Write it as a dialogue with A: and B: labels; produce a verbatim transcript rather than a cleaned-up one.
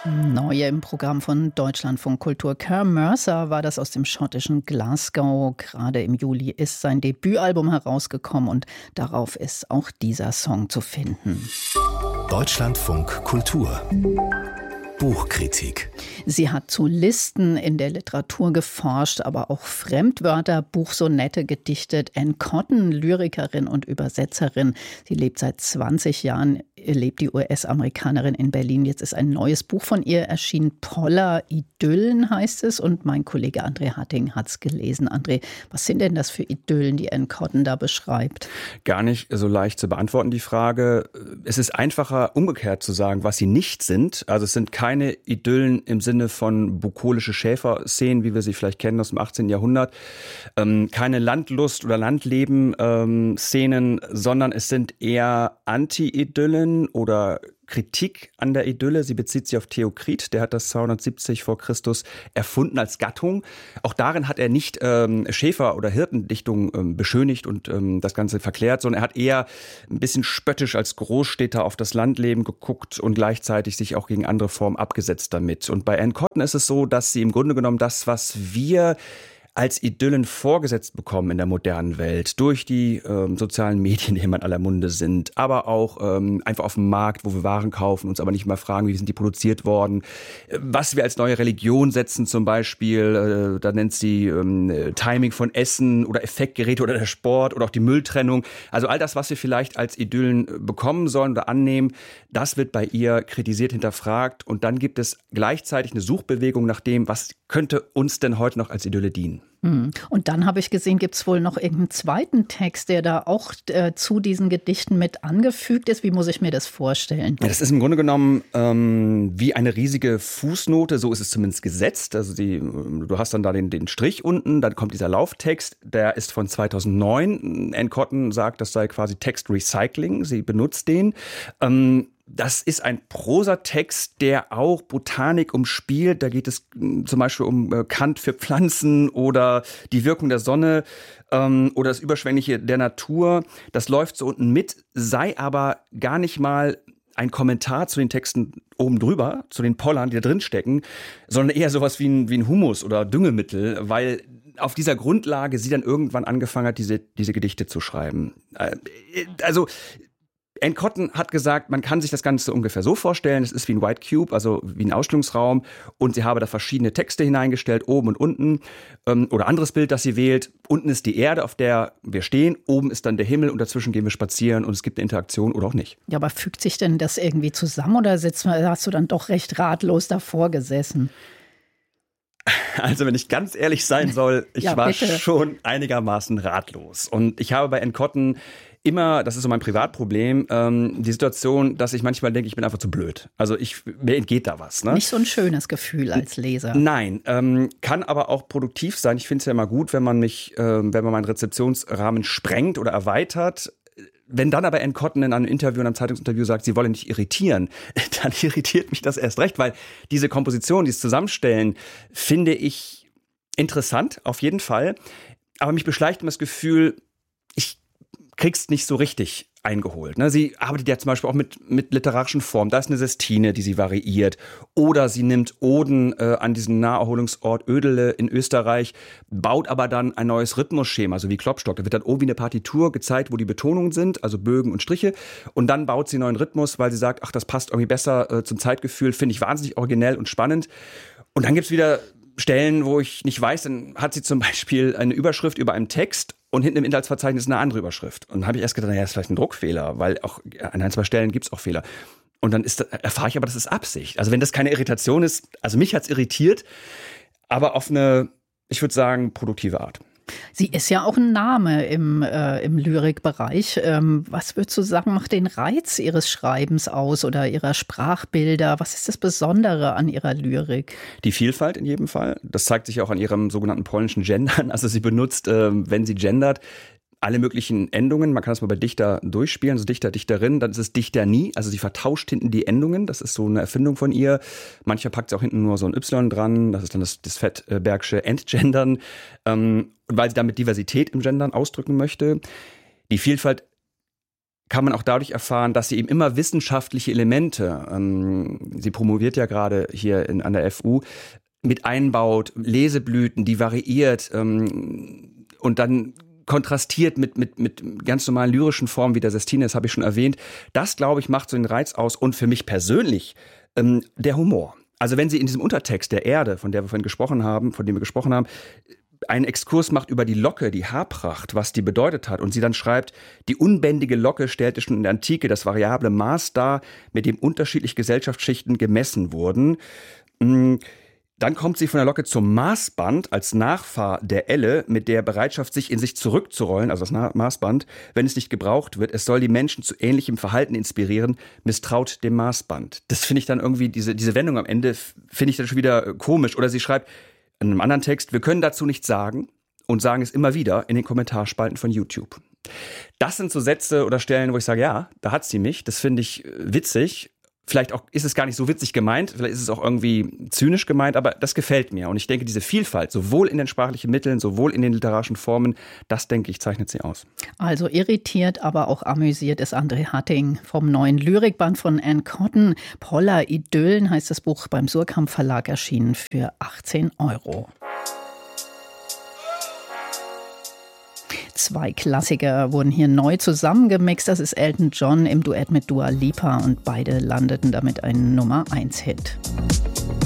A: Neu im Programm von Deutschlandfunk Kultur. Kerr Mercer war das aus dem schottischen Glasgow. Gerade im Juli ist sein Debütalbum herausgekommen und darauf ist auch dieser Song zu finden.
B: Deutschlandfunk Kultur. Buchkritik.
A: Sie hat zu Listen in der Literatur geforscht, aber auch Fremdwörter, Buchsonette gedichtet. Anne Cotton, Lyrikerin und Übersetzerin. Sie lebt seit zwanzig Jahren, lebt die U S-Amerikanerin in Berlin. Jetzt ist ein neues Buch von ihr erschienen. Poller Idyllen heißt es. Und mein Kollege André Hatting hat es gelesen. André, was sind denn das für Idyllen, die Anne Cotton da beschreibt?
C: Gar nicht so leicht zu beantworten, die Frage. Es ist einfacher, umgekehrt zu sagen, was sie nicht sind. Also es sind keine Keine Idyllen im Sinne von bukolische Schäferszenen, wie wir sie vielleicht kennen aus dem achtzehnten Jahrhundert. Ähm, keine Landlust- oder Landleben-Szenen, ähm, sondern es sind eher Anti-Idyllen oder Kritik an der Idylle. Sie bezieht sich auf Theokrit, der hat das zweihundertsiebzig vor Christus erfunden als Gattung. Auch darin hat er nicht ähm, Schäfer- oder Hirtendichtung ähm, beschönigt und ähm, das Ganze verklärt, sondern er hat eher ein bisschen spöttisch als Großstädter auf das Landleben geguckt und gleichzeitig sich auch gegen andere Formen abgesetzt damit. Und bei Anne Cotton ist es so, dass sie im Grunde genommen das, was wir als Idyllen vorgesetzt bekommen in der modernen Welt, durch die ähm, sozialen Medien, die immer in aller Munde sind, aber auch ähm, einfach auf dem Markt, wo wir Waren kaufen, uns aber nicht mal fragen, wie sind die produziert worden, was wir als neue Religion setzen zum Beispiel, äh, da nennt sie ähm, Timing von Essen oder Effektgeräte oder der Sport oder auch die Mülltrennung, also all das, was wir vielleicht als Idyllen bekommen sollen oder annehmen, das wird bei ihr kritisiert, hinterfragt und dann gibt es gleichzeitig eine Suchbewegung nach dem, was könnte uns denn heute noch als Idylle dienen.
A: Und dann habe ich gesehen, gibt es wohl noch irgendeinen zweiten Text, der da auch äh, zu diesen Gedichten mit angefügt ist. Wie muss ich mir das vorstellen?
C: Ja, das ist im Grunde genommen ähm, wie eine riesige Fußnote, so ist es zumindest gesetzt. Also die, du hast dann da den, den Strich unten, dann kommt dieser Lauftext, der ist von zweitausendneun. Anne Cotton sagt, das sei quasi Textrecycling, sie benutzt den. Ähm, Das ist ein Prosatext, der auch Botanik umspielt. Da geht es zum Beispiel um Kant für Pflanzen oder die Wirkung der Sonne ähm, oder das Überschwängliche der Natur. Das läuft so unten mit, sei aber gar nicht mal ein Kommentar zu den Texten oben drüber, zu den Pollern, die da drin stecken, sondern eher sowas wie ein, wie ein Humus oder Düngemittel, weil auf dieser Grundlage sie dann irgendwann angefangen hat, diese, diese Gedichte zu schreiben. Also Anne Cotton hat gesagt, man kann sich das Ganze ungefähr so vorstellen, es ist wie ein White Cube, also wie ein Ausstellungsraum und sie habe da verschiedene Texte hineingestellt, oben und unten ähm, oder anderes Bild, das sie wählt. Unten ist die Erde, auf der wir stehen, oben ist dann der Himmel und dazwischen gehen wir spazieren und es gibt eine Interaktion oder auch nicht.
A: Ja, aber fügt sich denn das irgendwie zusammen oder sitzt, hast du dann doch recht ratlos davor gesessen?
C: Also wenn ich ganz ehrlich sein soll, ich
A: ja,
C: war
A: bitte.
C: schon einigermaßen ratlos und ich habe bei Anne Cotton immer, das ist so mein Privatproblem, ähm, die Situation, dass ich manchmal denke, ich bin einfach zu blöd. Also ich, mir entgeht da was. Ne?
A: Nicht so ein schönes Gefühl als Leser.
C: Nein, ähm, kann aber auch produktiv sein. Ich finde es ja immer gut, wenn man mich, äh, wenn man meinen Rezeptionsrahmen sprengt oder erweitert. Wenn dann aber Anne Cotton in einem Interview, in einem Zeitungsinterview sagt, sie wolle nicht irritieren, dann irritiert mich das erst recht, weil diese Komposition, dieses Zusammenstellen, finde ich interessant, auf jeden Fall. Aber mich beschleicht immer das Gefühl, ich kriegst nicht so richtig eingeholt. Ne? Sie arbeitet ja zum Beispiel auch mit, mit literarischen Formen. Da ist eine Sestine, die sie variiert. Oder sie nimmt Oden äh, an diesen Naherholungsort Ödele in Österreich, baut aber dann ein neues Rhythmusschema, so wie Klopstock. Da wird dann oben wie eine Partitur gezeigt, wo die Betonungen sind, also Bögen und Striche. Und dann baut sie einen neuen Rhythmus, weil sie sagt, ach, das passt irgendwie besser äh, zum Zeitgefühl. Finde ich wahnsinnig originell und spannend. Und dann gibt's wieder Stellen, wo ich nicht weiß, dann hat sie zum Beispiel eine Überschrift über einen Text und hinten im Inhaltsverzeichnis eine andere Überschrift. Und dann habe ich erst gedacht, naja, das ist vielleicht ein Druckfehler, weil auch an ein, zwei Stellen gibt es auch Fehler. Und dann ist, erfahre ich aber, das ist Absicht. Also wenn das keine Irritation ist, also mich hat's irritiert, aber auf eine, ich würde sagen, produktive Art.
A: Sie ist ja auch ein Name im, äh, im Lyrikbereich. Ähm, was würdest du sagen, macht den Reiz ihres Schreibens aus oder ihrer Sprachbilder? Was ist das Besondere an ihrer Lyrik?
C: Die Vielfalt in jedem Fall. Das zeigt sich auch an ihrem sogenannten polnischen Gendern. Also sie benutzt, äh, wenn sie gendert, alle möglichen Endungen. Man kann das mal bei Dichter durchspielen, also Dichter, Dichterin, dann ist es Dichter nie. Also sie vertauscht hinten die Endungen. Das ist so eine Erfindung von ihr. Manchmal packt sie auch hinten nur so ein Y dran. Das ist dann das, das Fettbergsche Entgendern. Ähm, weil sie damit Diversität im Gendern ausdrücken möchte. Die Vielfalt kann man auch dadurch erfahren, dass sie eben immer wissenschaftliche Elemente, ähm, sie promoviert ja gerade hier in, an der F U, mit einbaut, Leseblüten, die variiert ähm, und dann kontrastiert mit, mit, mit ganz normalen lyrischen Formen wie der Sestine, das habe ich schon erwähnt. Das, glaube ich, macht so den Reiz aus und für mich persönlich ähm, der Humor. Also wenn sie in diesem Untertext der Erde, von der wir vorhin gesprochen haben, von dem wir gesprochen haben, einen Exkurs macht über die Locke, die Haarpracht, was die bedeutet hat. Und sie dann schreibt, die unbändige Locke stellte schon in der Antike das variable Maß dar, mit dem unterschiedliche Gesellschaftsschichten gemessen wurden. Dann kommt sie von der Locke zum Maßband als Nachfahr der Elle mit der Bereitschaft, sich in sich zurückzurollen, also das Maßband, wenn es nicht gebraucht wird. Es soll die Menschen zu ähnlichem Verhalten inspirieren, misstraut dem Maßband. Das finde ich dann irgendwie, diese, diese Wendung am Ende, finde ich dann schon wieder komisch. Oder sie schreibt, in einem anderen Text, wir können dazu nichts sagen und sagen es immer wieder in den Kommentarspalten von YouTube. Das sind so Sätze oder Stellen, wo ich sage, ja, da hat sie mich. Das finde ich witzig. Vielleicht auch ist es gar nicht so witzig gemeint, vielleicht ist es auch irgendwie zynisch gemeint, aber das gefällt mir. Und ich denke, diese Vielfalt, sowohl in den sprachlichen Mitteln, sowohl in den literarischen Formen, das, denke ich, zeichnet sie aus.
A: Also irritiert, aber auch amüsiert ist André Hatting vom neuen Lyrikband von Anne Cotton. Poller Idyllen heißt das Buch, beim Surkamp Verlag erschienen für achtzehn Euro. Zwei Klassiker wurden hier neu zusammengemixt. Das ist Elton John im Duett mit Dua Lipa und beide landeten damit einen Nummer eins Hit.